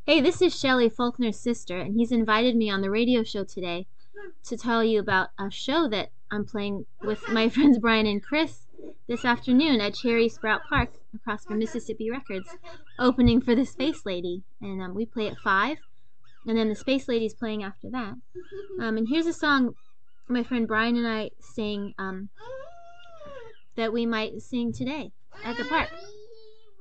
Hey, this is Shelley Faulkner's sister, and he's invited me on the radio show today to tell you about a show that I'm playing with my friends Brian and Chris this afternoon at Cherry Sprout Park across from Mississippi Records, opening for the Space Lady. And we play at 5, and then the Space Lady's playing after that. And here's a song my friend Brian and I sing that we might sing today at the park.